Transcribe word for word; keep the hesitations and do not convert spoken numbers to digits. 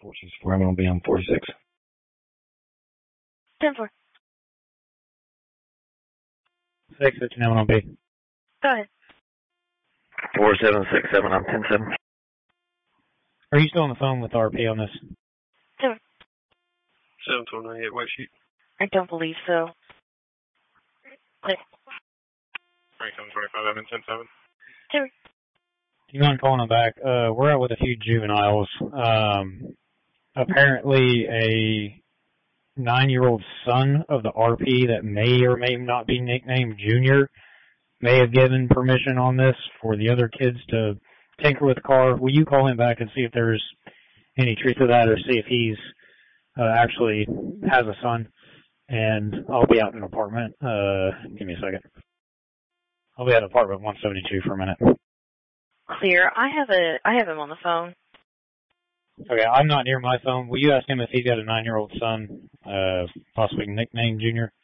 four six four, I'm going to be on forty-six. ten four. six fifty-nine, I'm on B. Go ahead. four seven six seven, I'm ten seven. Are you still on the phone with R P on this? ten. seven two nine eight, white sheet. I don't believe so. Click. twenty-seven twenty-five, I'm in ten seven. ten. Do you mind calling them back? Uh, we're out with a few juveniles. Um, apparently a nine-year-old son of the R P that may or may not be nicknamed Junior may have given permission on this for the other kids to tinker with the car. Will you call him back and see if there's any truth to that, or see if he's uh, actually has a son? And I'll be out in an apartment. Uh, give me a second. I'll be at apartment one seventy-two for a minute. Clear. I have a. I have him on the phone. Okay, I'm not near my phone. Will you ask him if he's got a nine-year-old son, uh, possibly nicknamed Junior?